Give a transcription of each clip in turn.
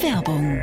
Werbung.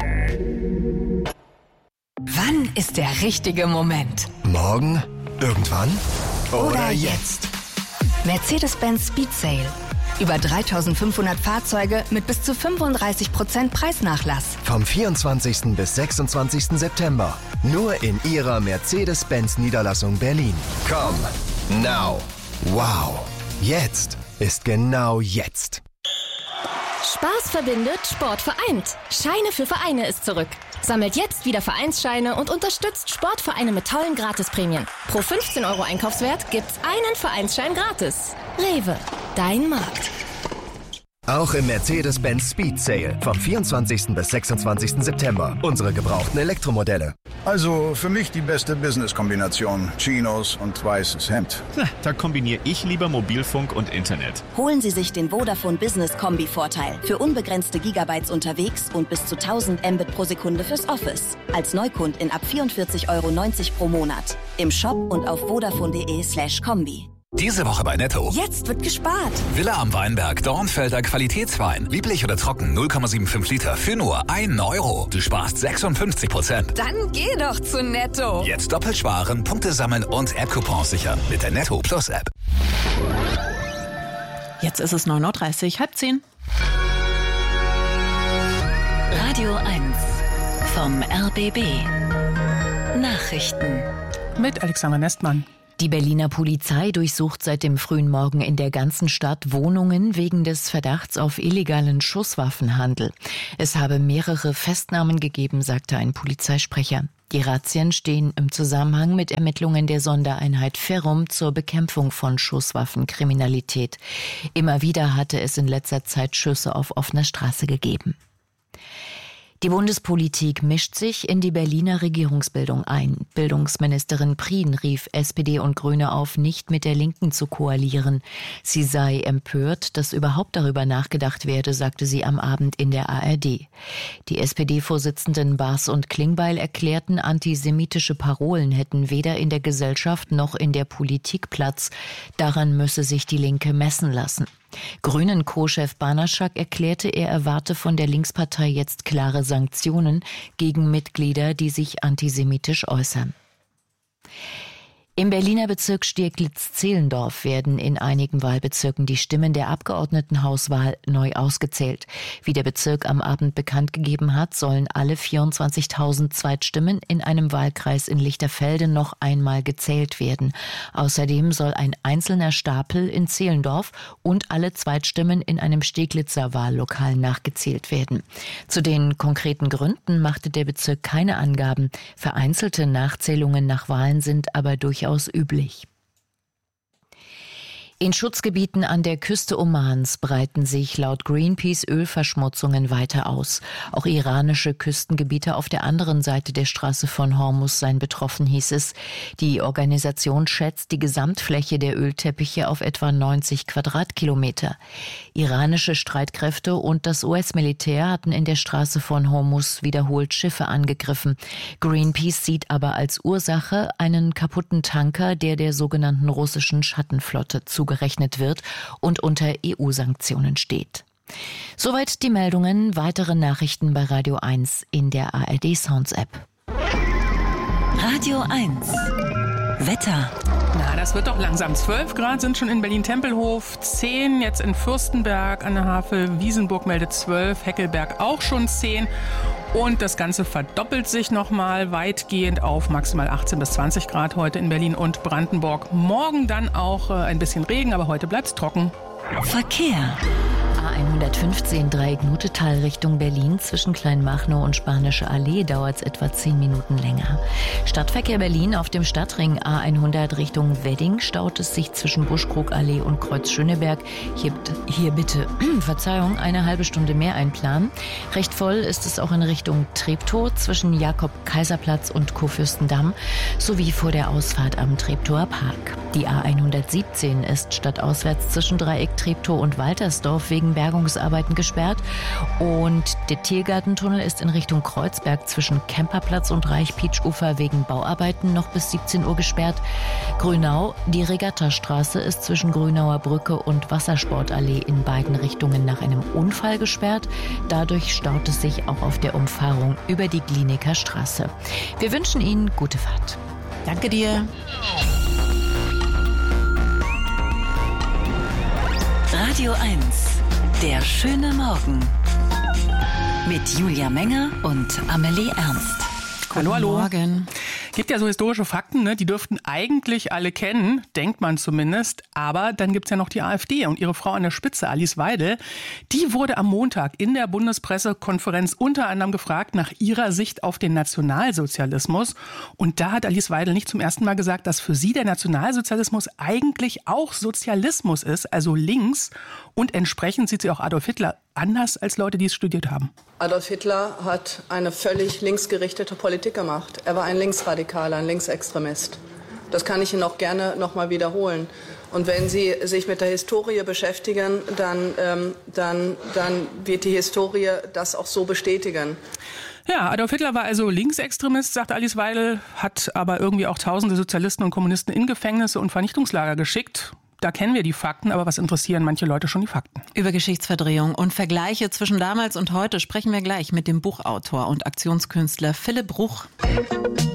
Wann ist der richtige Moment? Morgen? Irgendwann? Oder jetzt? Mercedes-Benz Speed Sale. Über 3.500 Fahrzeuge mit bis zu 35% Preisnachlass. Vom 24. bis 26. September. Nur in Ihrer Mercedes-Benz-Niederlassung Berlin. Komm, now. Wow. Jetzt ist genau jetzt. Spaß verbindet, Sport vereint. Scheine für Vereine ist zurück. Sammelt jetzt wieder Vereinsscheine und unterstützt Sportvereine mit tollen Gratisprämien. Pro 15 € Einkaufswert gibt's einen Vereinsschein gratis. Rewe, dein Markt. Auch im Mercedes-Benz Speed Sale vom 24. bis 26. September. Unsere gebrauchten Elektromodelle. Also für mich die beste Business-Kombination. Chinos und weißes Hemd. Da kombiniere ich lieber Mobilfunk und Internet. Holen Sie sich den Vodafone Business Kombi-Vorteil. Für unbegrenzte Gigabytes unterwegs und bis zu 1000 Mbit pro Sekunde fürs Office. Als Neukundin ab 44,90 € pro Monat. Im Shop und auf vodafone.de/kombi. Diese Woche bei Netto. Jetzt wird gespart. Villa am Weinberg, Dornfelder Qualitätswein. Lieblich oder trocken, 0,75 Liter für nur 1 €. Du sparst 56%. Dann geh doch zu Netto. Jetzt doppelt sparen, Punkte sammeln und App-Coupons sichern mit der Netto Plus App. Jetzt ist es 9:30 Uhr, 9:30. Radio 1 vom RBB. Nachrichten. Mit Alexander Nestmann. Die Berliner Polizei durchsucht seit dem frühen Morgen in der ganzen Stadt Wohnungen wegen des Verdachts auf illegalen Schusswaffenhandel. Es habe mehrere Festnahmen gegeben, sagte ein Polizeisprecher. Die Razzien stehen im Zusammenhang mit Ermittlungen der Sondereinheit Ferrum zur Bekämpfung von Schusswaffenkriminalität. Immer wieder hatte es in letzter Zeit Schüsse auf offener Straße gegeben. Die Bundespolitik mischt sich in die Berliner Regierungsbildung ein. Bildungsministerin Prien rief SPD und Grüne auf, nicht mit der Linken zu koalieren. Sie sei empört, dass überhaupt darüber nachgedacht werde, sagte sie am Abend in der ARD. Die SPD-Vorsitzenden Baas und Klingbeil erklärten, antisemitische Parolen hätten weder in der Gesellschaft noch in der Politik Platz. Daran müsse sich die Linke messen lassen. Grünen-Co-Chef Banaschak erklärte, er erwarte von der Linkspartei jetzt klare Sanktionen gegen Mitglieder, die sich antisemitisch äußern. Im Berliner Bezirk Steglitz-Zehlendorf werden in einigen Wahlbezirken die Stimmen der Abgeordnetenhauswahl neu ausgezählt. Wie der Bezirk am Abend bekannt gegeben hat, sollen alle 24.000 Zweitstimmen in einem Wahlkreis in Lichterfelde noch einmal gezählt werden. Außerdem soll ein einzelner Stapel in Zehlendorf und alle Zweitstimmen in einem Steglitzer Wahllokal nachgezählt werden. Zu den konkreten Gründen machte der Bezirk keine Angaben. Vereinzelte Nachzählungen nach Wahlen sind aber durchaus üblich. In Schutzgebieten an der Küste Omans breiten sich laut Greenpeace Ölverschmutzungen weiter aus. Auch iranische Küstengebiete auf der anderen Seite der Straße von Hormuz seien betroffen, hieß es. Die Organisation schätzt die Gesamtfläche der Ölteppiche auf etwa 90 Quadratkilometer. Iranische Streitkräfte und das US-Militär hatten in der Straße von Hormuz wiederholt Schiffe angegriffen. Greenpeace sieht aber als Ursache einen kaputten Tanker, der sogenannten russischen Schattenflotte zugerechnet wird und unter EU-Sanktionen steht. Soweit die Meldungen. Weitere Nachrichten bei Radio 1 in der ARD Sounds App. Radio 1 Wetter. Na, das wird doch langsam. 12 Grad sind schon in Berlin-Tempelhof, 10 jetzt in Fürstenberg an der Havel, Wiesenburg meldet 12, Heckelberg auch schon 10. Und das Ganze verdoppelt sich nochmal weitgehend auf maximal 18 bis 20 Grad heute in Berlin und Brandenburg. Morgen dann auch ein bisschen Regen, aber heute bleibt's trocken. Verkehr. A115 Dreieck-Nutetal Richtung Berlin. Zwischen Kleinmachnow und Spanische Allee dauert es etwa 10 Minuten länger. Stadtverkehr Berlin auf dem Stadtring A100 Richtung Wedding staut es sich zwischen Buschkrugallee und Kreuz Schöneberg. Hier bitte, Verzeihung, eine halbe Stunde mehr einplanen. Recht voll ist es auch in Richtung Treptow zwischen Jakob-Kaiser-Platz und Kurfürstendamm sowie vor der Ausfahrt am Treptower Park. Die A117 ist stadtauswärts zwischen Dreieck Treptow und Waltersdorf wegen wegen Bergungsarbeiten gesperrt. Und der Tiergartentunnel ist in Richtung Kreuzberg zwischen Kemperplatz und Reich-Pietsch-Ufer wegen Bauarbeiten noch bis 17 Uhr gesperrt. Grünau, die Regattastraße ist zwischen Grünauer Brücke und Wassersportallee in beiden Richtungen nach einem Unfall gesperrt. Dadurch staut es sich auch auf der Umfahrung über die Glienecker Straße. Wir wünschen Ihnen gute Fahrt. Danke dir. Radio 1, der schöne Morgen. Mit Julia Menger und Amelie Ernst. Hallo, hallo. Morgen. Gibt ja so historische Fakten, ne? Die dürften eigentlich alle kennen, denkt man zumindest. Aber dann gibt's ja noch die AfD und ihre Frau an der Spitze, Alice Weidel. Die wurde am Montag in der Bundespressekonferenz unter anderem gefragt nach ihrer Sicht auf den Nationalsozialismus. Und da hat Alice Weidel nicht zum ersten Mal gesagt, dass für sie der Nationalsozialismus eigentlich auch Sozialismus ist, also links. Und entsprechend sieht sie auch Adolf Hitler anders als Leute, die es studiert haben. Adolf Hitler hat eine völlig linksgerichtete Politik gemacht. Er war ein Linksradikaler, ein Linksextremist. Das kann ich Ihnen auch gerne noch mal wiederholen. Und wenn Sie sich mit der Historie beschäftigen, dann wird die Historie das auch so bestätigen. Ja, Adolf Hitler war also Linksextremist, sagt Alice Weidel, hat aber irgendwie auch tausende Sozialisten und Kommunisten in Gefängnisse und Vernichtungslager geschickt. Da kennen wir die Fakten, aber was interessieren manche Leute schon die Fakten? Über Geschichtsverdrehung und Vergleiche zwischen damals und heute sprechen wir gleich mit dem Buchautor und Aktionskünstler Philipp Bruch.